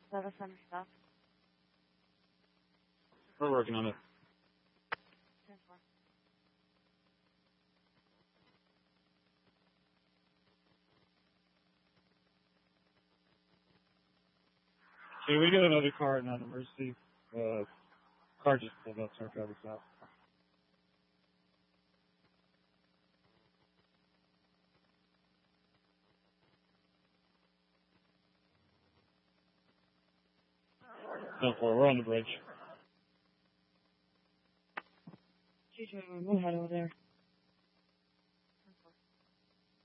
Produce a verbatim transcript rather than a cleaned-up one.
Service center stop. We're working on it. ten four. Can we get another car in that emergency? Uh, car just pulled up, so our driver's out. ten four, we're on the bridge. Two two, we'll head over there.